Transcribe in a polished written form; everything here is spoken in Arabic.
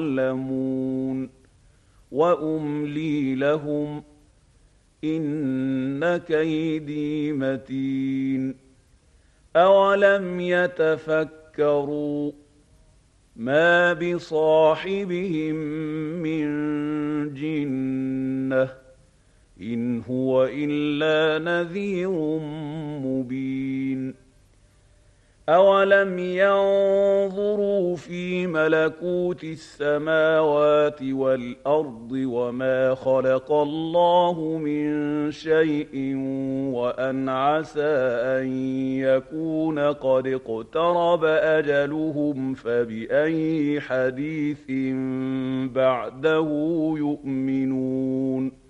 يعلمون وأملي لهم إن كيدي متين أولم يتفكروا ما بصاحبهم من جنة إن هو إلا نذير مبين أولم ينظروا في ملكوت السماوات والأرض وما خلق الله من شيء وأن عسى أن يكون قد اقترب أجلهم فبأي حديث بعده يؤمنون